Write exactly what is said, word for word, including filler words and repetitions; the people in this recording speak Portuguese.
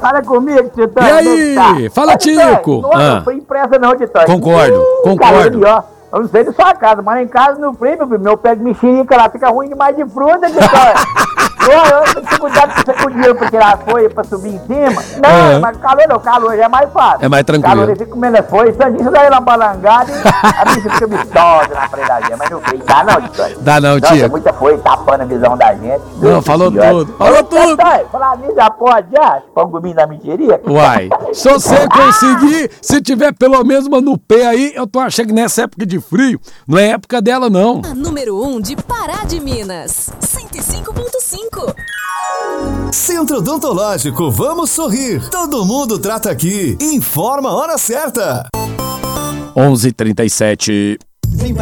Fala comigo, Titã. E aí? Tá? Fala, Tico. Não, ah. não foi impressa não, Titã. Concordo, uh, concordo. Cara, ali, ó, eu não sei da sua casa, mas em casa, no frio, meu, meu pé de mexerica lá fica ruim demais de fruta, Titã. Eu, eu tenho que cuidar que você com o dinheiro pra tirar a folha pra subir em cima. Não, uhum. Mas calor não, calor já é mais fácil. É mais tranquilo. Calor, ele fica comendo a folha, Sandinho, você dá ele uma balangada e a bicha fica vistosa na frente da gente, mas não fez. Dá não, Titã. Dá não, tia. Muita folha tapando a visão da gente. Não, falou tudo. Falou tudo. Falar nisso, já pode, já? Põe um gominho da mentiria. Uai, se você conseguir, se tiver pelo menos uma no pé aí, eu tô achando que nessa época de frio, não é época dela, não. A número um de Pará de Minas, cento e cinco ponto cinco. Centro Odontológico, vamos sorrir. Todo mundo trata aqui. Informa a hora certa. onze e trinta e sete.